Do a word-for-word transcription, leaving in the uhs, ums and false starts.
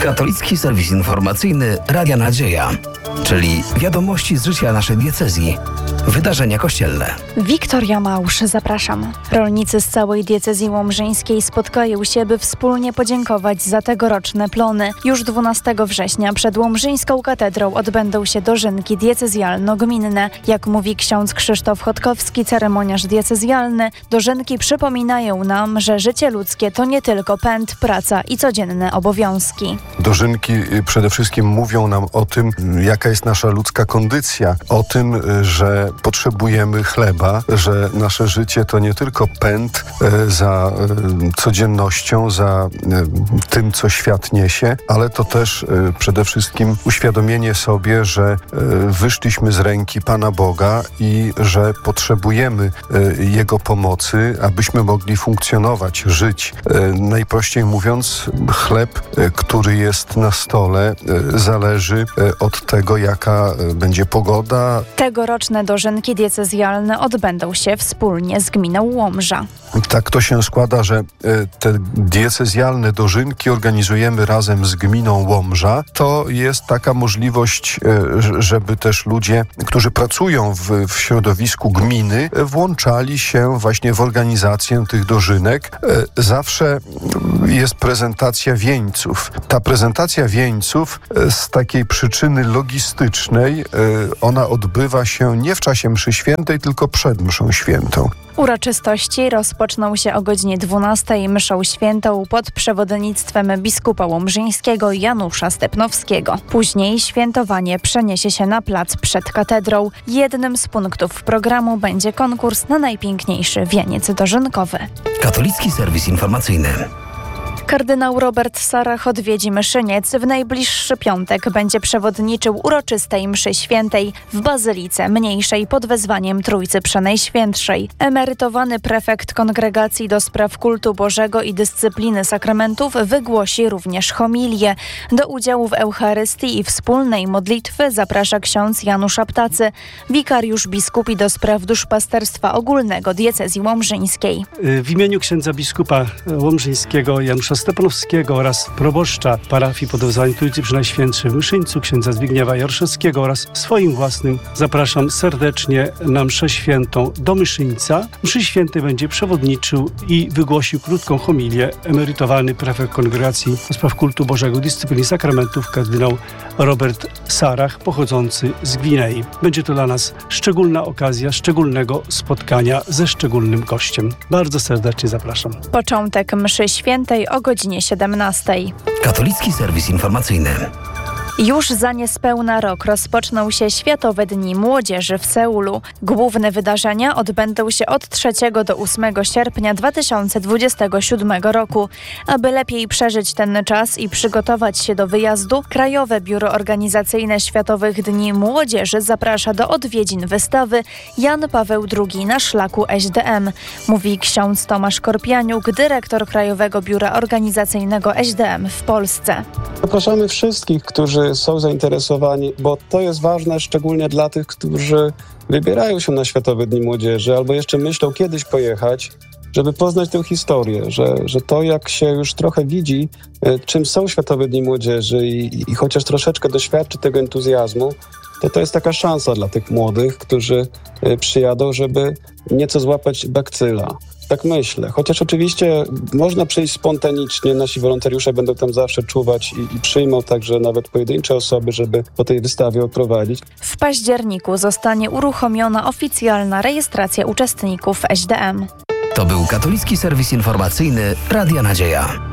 Katolicki serwis informacyjny Radia Nadzieja, czyli wiadomości z życia naszej diecezji, wydarzenia kościelne. Wiktoria Małsz, zapraszam. Rolnicy z całej diecezji łomżyńskiej spotkają się, by wspólnie podziękować za tegoroczne plony. Już dwunastego września przed Łomżyńską katedrą odbędą się dożynki diecezjalno-gminne. Jak mówi ksiądz Krzysztof Chodkowski, ceremoniarz diecezjalny, dożynki przypominają nam, że życie ludzkie to nie tylko pęd, praca i codzienne obowiązki. Dożynki przede wszystkim mówią nam o tym, jaka jest nasza ludzka kondycja, o tym, że potrzebujemy chleba, że nasze życie to nie tylko pęd za codziennością, za tym, co świat niesie, ale to też przede wszystkim uświadomienie sobie, że wyszliśmy z ręki Pana Boga i że potrzebujemy Jego pomocy, abyśmy mogli funkcjonować, żyć. Najprościej mówiąc, chleb, który jest na stole, zależy od tego, jaka będzie pogoda. Tegoroczne dożynki diecezjalne odbędą się wspólnie z gminą Łomża. Tak to się składa, że te diecezjalne dożynki organizujemy razem z gminą Łomża. To jest taka możliwość, żeby też ludzie, którzy pracują w, w środowisku gminy, włączali się właśnie w organizację tych dożynek. Zawsze jest prezentacja wieńców. Ta prezentacja wieńców z takiej przyczyny logistycznej, ona odbywa się nie w czasie mszy świętej, tylko przed mszą świętą. Uroczystości rozpoczną się o godzinie dwunastej mszą świętą pod przewodnictwem biskupa łomżyńskiego Janusza Stepnowskiego. Później świętowanie przeniesie się na plac przed katedrą. Jednym z punktów programu będzie konkurs na najpiękniejszy wieniec dożynkowy. Katolicki serwis informacyjny. Kardynał Robert Sarach odwiedzi Myszyniec. W najbliższy piątek będzie przewodniczył uroczystej mszy świętej w Bazylice Mniejszej pod wezwaniem Trójcy Przenajświętszej. Emerytowany prefekt Kongregacji do Spraw Kultu Bożego i Dyscypliny Sakramentów wygłosi również homilię. Do udziału w Eucharystii i wspólnej modlitwy zaprasza ksiądz Janusz Aptacy, wikariusz biskupi do spraw duszpasterstwa ogólnego diecezji łomżyńskiej. W imieniu księdza biskupa łomżyńskiego Janusza Stepnowskiego oraz proboszcza parafii pod wezwaniem Trójcy Przenajświętszej w Myszyńcu, księdza Zbigniewa Jorszewskiego oraz swoim własnym zapraszam serdecznie na mszę świętą do Myszyńca. Mszy świętej będzie przewodniczył i wygłosił krótką homilię emerytowany prefekt Kongregacji do Spraw Kultu Bożego i Dyscypliny Sakramentów kardynał Robert Sarach, pochodzący z Gwinei. Będzie to dla nas szczególna okazja, szczególnego spotkania ze szczególnym gościem. Bardzo serdecznie zapraszam. Początek mszy świętej o godzinie siedemnastej. Katolicki serwis informacyjny. Już za niespełna rok rozpoczną się Światowe Dni Młodzieży w Seulu. Główne wydarzenia odbędą się od trzeciego do ósmego sierpnia dwa tysiące dwudziestego siódmego roku. Aby lepiej przeżyć ten czas i przygotować się do wyjazdu, Krajowe Biuro Organizacyjne Światowych Dni Młodzieży zaprasza do odwiedzin wystawy Jan Paweł drugi na szlaku S D M, mówi ksiądz Tomasz Korpianiuk, dyrektor Krajowego Biura Organizacyjnego S D M w Polsce. Zapraszamy wszystkich, którzy są zainteresowani, bo to jest ważne szczególnie dla tych, którzy wybierają się na Światowe Dni Młodzieży albo jeszcze myślą kiedyś pojechać, żeby poznać tę historię, że, że to jak się już trochę widzi, czym są Światowe Dni Młodzieży i, i chociaż troszeczkę doświadczy tego entuzjazmu, to to jest taka szansa dla tych młodych, którzy przyjadą, żeby nieco złapać bakcyla. Tak myślę. Chociaż oczywiście można przyjść spontanicznie, nasi wolontariusze będą tam zawsze czuwać i, i przyjmą także nawet pojedyncze osoby, żeby po tej wystawie odprowadzić. W październiku zostanie uruchomiona oficjalna rejestracja uczestników S D M. To był Katolicki serwis informacyjny Radia Nadzieja.